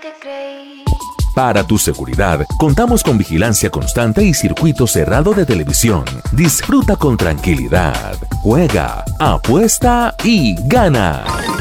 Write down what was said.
que creí. Para tu seguridad, contamos con vigilancia constante y circuito cerrado de televisión. Disfruta con tranquilidad. Juega, apuesta y gana.